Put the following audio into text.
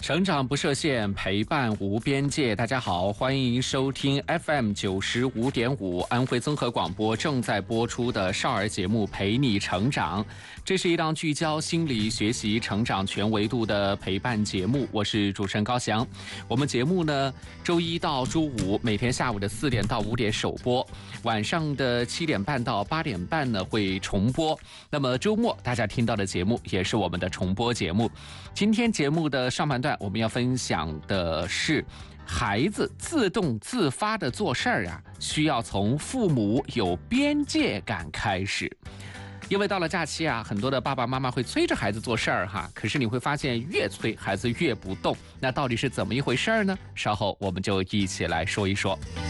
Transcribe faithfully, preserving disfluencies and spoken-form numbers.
成长不设限，陪伴无边界。大家好，欢迎收听 F M 九十五点五安徽综合广播正在播出的少儿节目《陪你成长》。这是一档聚焦心理学习、成长全维度的陪伴节目。我是主持人高翔。我们节目呢，周一到周五每天下午的四点到五点首播，晚上的七点半到八点半呢会重播。那么周末大家听到的节目也是我们的重播节目。今天节目的上半段，我们要分享的是孩子自动自发的做事儿啊，需要从父母有边界感开始。因为到了假期啊，很多的爸爸妈妈会催着孩子做事儿哈，可是你会发现越催孩子越不动，那到底是怎么一回事儿呢？稍后我们就一起来说一说。